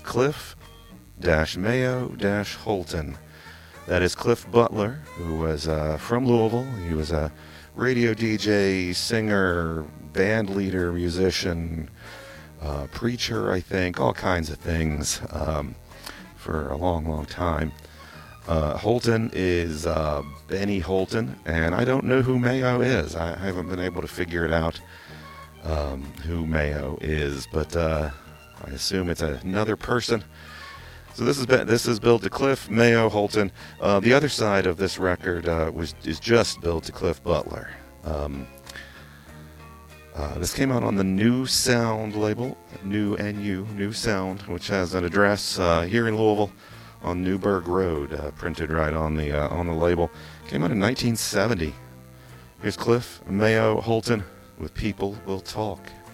Cliff-Mayo-Holton. That is Cliff Butler, who was from Louisville. He was a radio DJ, singer, band leader, musician, preacher, I think, all kinds of things for a long, long time. Holton is Benny Holton, and I don't know who Mayo is. I haven't been able to figure it out who Mayo is, but I assume it's another person. So this is billed to Cliff Mayo-Holton. The other side of this record is just billed to Cliff Butler. This came out on the New Sound label, New Sound, which has an address here in Louisville on Newburgh Road, printed right on the label. Came out in 1970. Here's Cliff Mayo-Holton with People Will Talk.